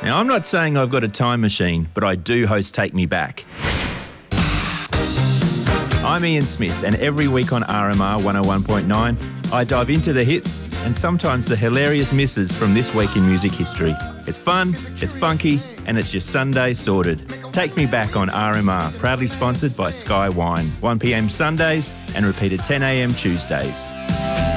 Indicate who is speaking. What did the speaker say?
Speaker 1: Now, I'm not saying I've got a time machine, but I do host Take Me Back. I'm Ian Smith, and every week on RMR 101.9, I dive into the hits and sometimes the hilarious misses from this week in music history. It's fun, it's funky, and it's your Sunday sorted. Take Me Back on RMR, proudly sponsored by Sky Wine, 1 p.m. Sundays and repeated 10 a.m. Tuesdays.